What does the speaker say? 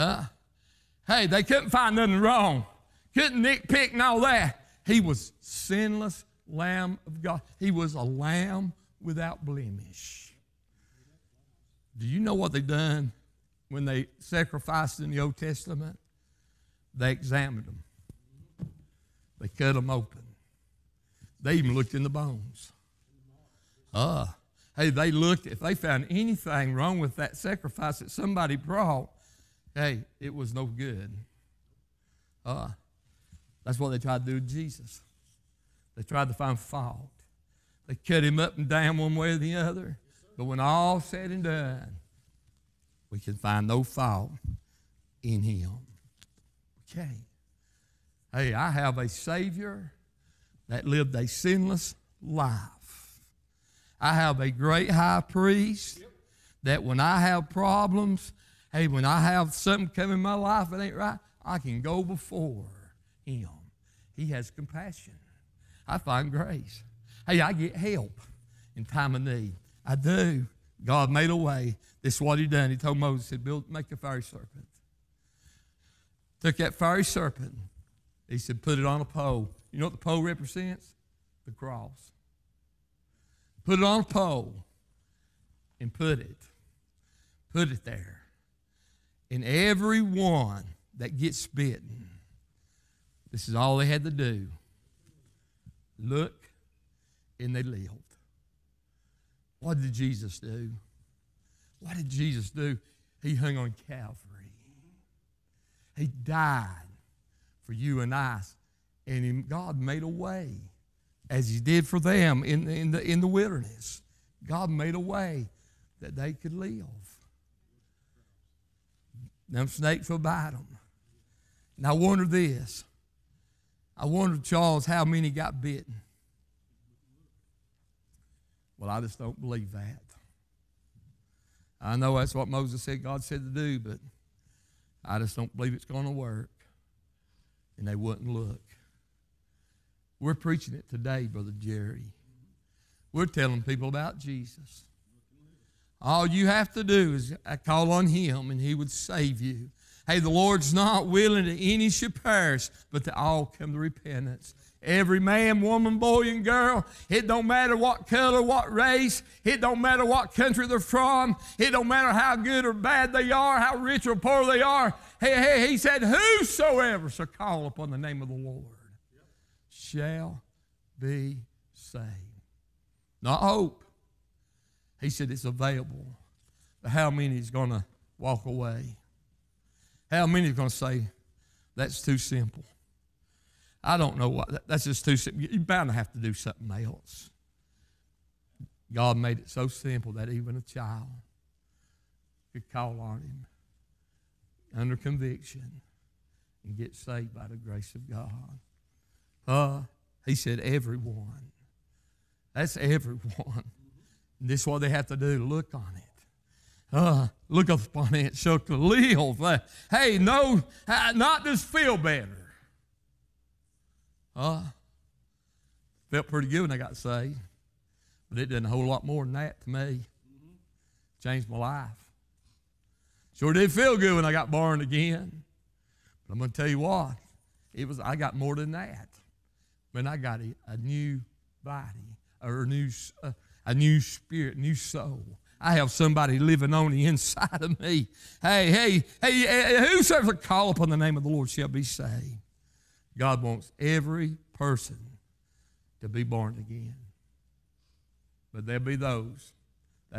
Hey, they couldn't find nothing wrong. Couldn't nitpick and all that. He was sinless Lamb of God. He was a lamb without blemish. Do you know what they done when they sacrificed in the Old Testament? They examined them. They cut them open. They even looked in the bones. Hey, they looked. If they found anything wrong with that sacrifice that somebody brought, hey, it was no good. That's what they tried to do with Jesus. They tried to find fault. They cut him up and down one way or the other. But when all said and done, we can find no fault in him. Okay. Hey, I have a Savior that lived a sinless life. I have a great high priest that when I have problems, hey, when I have something come in my life that ain't right, I can go before him. He has compassion. I find grace. Hey, I get help in time of need. I do. God made a way. This is what he done. He told Moses, he said, make a fiery serpent. Took that fiery serpent. He said, put it on a pole. You know what the pole represents? The cross. Put it on a pole and put it there. And everyone that gets bitten, this is all they had to do. Look, and they lived. What did Jesus do? What did Jesus do? He hung on Calvary. He died for you and I. And God made a way, as he did for them in the wilderness. God made a way that they could live. Them snakes will bite them. And I wonder this. I wonder, Charles, how many got bitten? Well, I just don't believe that. I know that's what Moses said God said to do, but I just don't believe it's going to work. And they wouldn't look. We're preaching it today, Brother Jerry. We're telling people about Jesus. All you have to do is call on him and he would save you. Hey, the Lord's not willing that any should perish, but to all come to repentance. Every man, woman, boy, and girl, it don't matter what color, what race, it don't matter what country they're from, it don't matter how good or bad they are, how rich or poor they are. Hey, he said, whosoever shall call upon the name of the Lord shall be saved. Not hope. He said it's available. But how many is going to walk away? How many is going to say, that's too simple? I don't know what, that's just too simple. You're bound to have to do something else. God made it so simple that even a child could call on him under conviction and get saved by the grace of God. He said everyone. That's everyone. And this is what they have to do, look on it. Look upon it so to live. Hey, no, not just feel better. Felt pretty good when I got saved. But it did a whole lot more than that to me. Changed my life. Sure did feel good when I got born again. But I'm going to tell you what, I got more than that. When I got a new body, or a new spirit, new soul. I have somebody living on the inside of me. Hey, whosoever call upon the name of the Lord shall be saved. God wants every person to be born again. But there'll be those